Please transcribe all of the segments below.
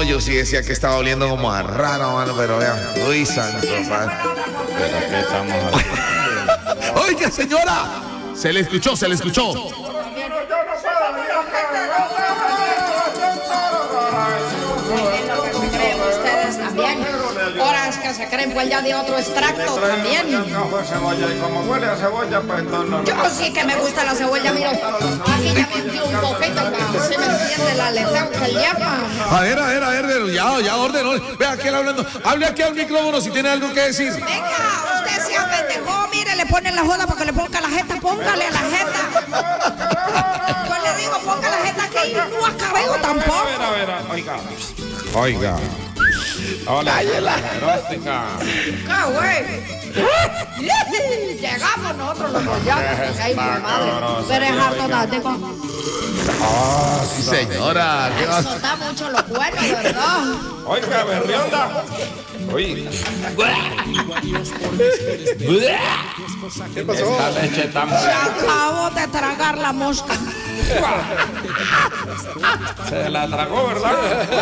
No, yo sí decía que estaba oliendo como a raro, mano, pero vean. Uy, santo, padre. Pero aquí estamos así. Oiga, señora. Se le escuchó, se le escuchó. Ustedes también. Horas que se creen pues ya de otro extracto también. Como huele a cebolla, pues no. Yo sí que me gusta la cebolla, mira. Aquí ya metí un poquito para si me entiende la lección que llama. A ver, ya ordenó. Vea, aquí hablando. Hable aquí al micrófono si tiene algo que decir. Venga, usted se apendejó, mire, le ponen la joda porque le ponga la jeta, póngale a la jeta. Yo le digo, ponga la jeta que no acabeo tampoco. A ver, oiga. Hola, Rostica. ¡Qué güey! Llegamos nosotros los boyanos. Ay, mi madre. Pero es harto tarde con... Sí, señora. ¿Qué Eso vas? está mucho lo bueno, ¿verdad? Oiga, berrionda. Uy. ¿Qué pasó? Esta leche está muy... Se acabó de tragar la mosca. Se la tragó, ¿verdad?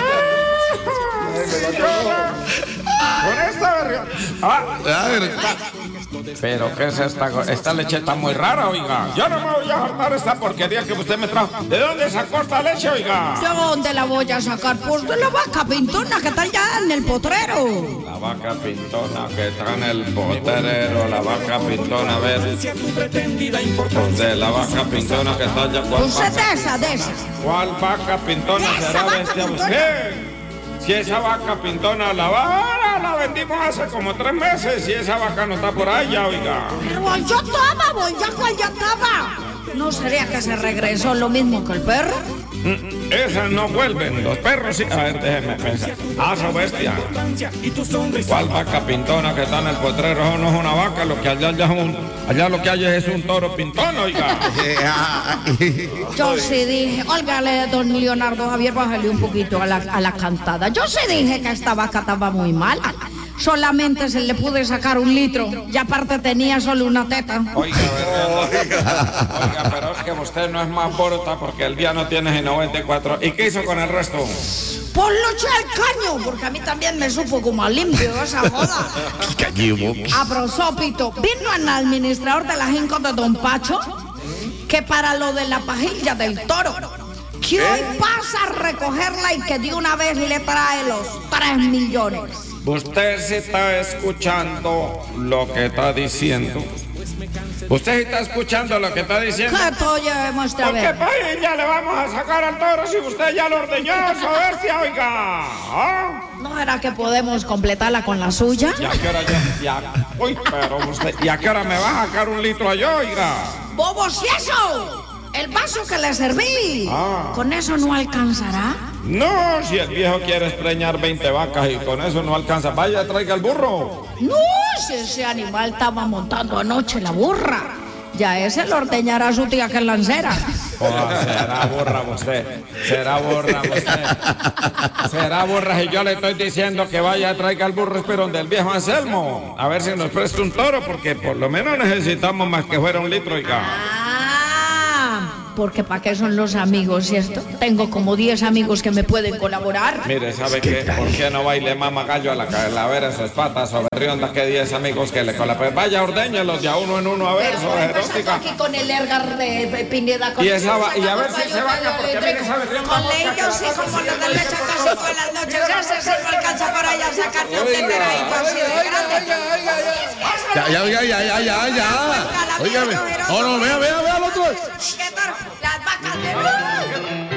Con esta berrionda. A ver, Pero ¿qué es esta leche? Está muy rara, oiga. Yo no me voy a hartar esta porquería que usted me trajo. ¿De dónde sacó esta leche, oiga? ¿De dónde la voy a sacar? Pues de la vaca pintona que está ya en el potrero. La vaca pintona que está en el potrero, la vaca pintona, a ver. De la vaca pintona que está allá. ¿Cuál Pues vaca? de esa. ¿Cuál vaca pintona Esa será vaca bestia pintona. usted? Si esa vaca pintona la vendimos hace como 3 meses y esa vaca no está por allá, oiga. Pero yo estaba, voy ya cual ya estaba. ¿No sería que se regresó lo mismo que el perro? Esas no vuelven, los perros sí. A ver, déjeme pensar. Esa bestia. ¿Cuál vaca pintona que está en el potrero? Eso no es una vaca, lo que allá lo que hay es un toro pintón, oiga. Yo sí dije, óigale, don Leonardo Javier, bájale un poquito a la cantada. Yo sí dije que esta vaca estaba muy mala. Solamente se le pude sacar 1 litro y aparte tenía solo una teta. Oiga, pero es que usted no es más borota porque el día no tiene 94. ¿Y qué hizo con el resto? Pues lo eché al caño, porque a mí también me supo como a limpio esa joda. A prosópito, vino el administrador de la Jinco de Don Pacho, que para lo de la pajilla del toro, que hoy pasa a recogerla y que de una vez le trae los 3 millones. Usted sí está escuchando lo que está diciendo. Usted sí está escuchando lo que está diciendo. ¿Qué toye muestra ¿Por qué ver? pajilla le vamos a sacar al toro si usted ya lo ordeñó, esa bestia, oiga? ¿Ah? ¿No era que podemos completarla con la suya? ¿Y a qué hora Uy, pero usted... ¿Y a qué hora me va a sacar 1 litro yo, oiga? ¡Bobos y eso! El vaso que le serví. Ah. ¿Con eso no alcanzará? No, si el viejo quiere preñar 20 vacas y con eso no alcanza, vaya, traiga el burro. No, si ese animal estaba montando anoche la burra. Ya ese lo ordeñará su tía que es lancera. Será burra usted. Será burra y yo le estoy diciendo que vaya, traiga el burro, pero donde el viejo Anselmo. A ver si nos presta un toro, porque por lo menos necesitamos más que fuera 1 litro, oiga. Porque ¿para qué son los amigos, cierto? Tengo como 10 amigos que me pueden colaborar. Mire, ¿sabe qué? ¿Por qué no baile mama gallo a la calavera en sus patas sobre rionda que 10 amigos que le colaboran? Vaya, ordéñelos de a uno en uno a ver, sobre erótica. Aquí con el Ergar de Pineda. Y a ver si se baña, porque mire, sabe rionda. Con ellos y como los del leche casi todas las noches. Ese sí no alcanza para allá a sacarte un tetera ahí. Ya. Óigame. Oh, no, vea el otro. Las vacas de...